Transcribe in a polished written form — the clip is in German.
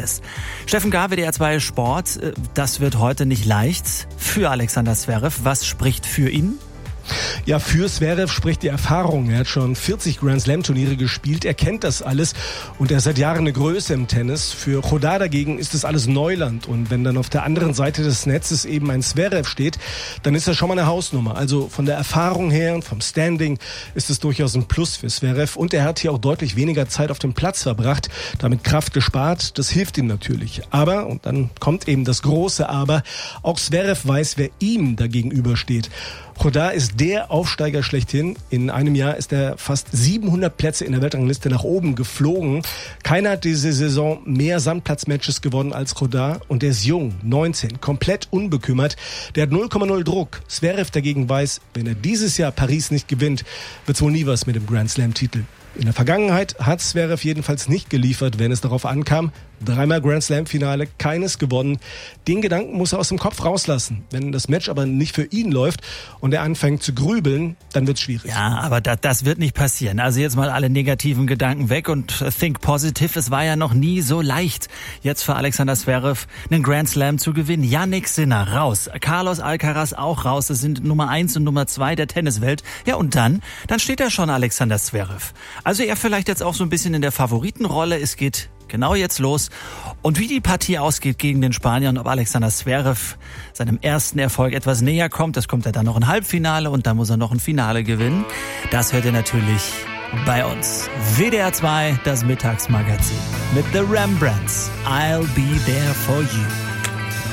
Tennis. Steffen Gar, WDR 2 Sport, das wird heute nicht leicht für Alexander Zverev. Was spricht für ihn? Ja, für Zverev spricht die Erfahrung. Er hat schon 40 Grand-Slam-Turniere gespielt. Er kennt das alles und er ist seit Jahren eine Größe im Tennis. Für Chodar dagegen ist das alles Neuland. Und wenn dann auf der anderen Seite des Netzes eben ein Zverev steht, dann ist das schon mal eine Hausnummer. Also von der Erfahrung her und vom Standing ist es durchaus ein Plus für Zverev. Und er hat hier auch deutlich weniger Zeit auf dem Platz verbracht, damit Kraft gespart. Das hilft ihm natürlich. Aber, und dann kommt eben das große Aber, auch Zverev weiß, wer ihm dagegenüber steht. Chodar ist der Aufsteiger schlechthin. In einem Jahr ist er fast 700 Plätze in der Weltrangliste nach oben geflogen. Keiner hat diese Saison mehr Sandplatzmatches gewonnen als Chodar. Und der ist jung, 19, komplett unbekümmert. Der hat 0,0 Druck. Zverev dagegen weiß, wenn er dieses Jahr Paris nicht gewinnt, wird's wohl nie was mit dem Grand Slam-Titel. In der Vergangenheit hat Zverev jedenfalls nicht geliefert, wenn es darauf ankam. 3-mal Grand Slam-Finale, keines gewonnen. Den Gedanken muss er aus dem Kopf rauslassen. Wenn das Match aber nicht für ihn läuft und er anfängt zu grübeln, dann wird's schwierig. Ja, aber das wird nicht passieren. Also jetzt mal alle negativen Gedanken weg und think positive. Es war ja noch nie so leicht, jetzt für Alexander Zverev einen Grand Slam zu gewinnen. Jannik Sinner raus, Carlos Alcaraz auch raus. Das sind Nummer 1 und Nummer 2 der Tenniswelt. Ja, und dann steht da schon Alexander Zverev. Also er vielleicht jetzt auch so ein bisschen in der Favoritenrolle. Es geht genau jetzt los. Und wie die Partie ausgeht gegen den Spanier und ob Alexander Zverev seinem ersten Erfolg etwas näher kommt, das kommt ja dann noch ein Halbfinale und dann muss er noch ein Finale gewinnen. Das hört ihr natürlich bei uns. WDR 2, das Mittagsmagazin mit The Rembrandts. I'll be there for you.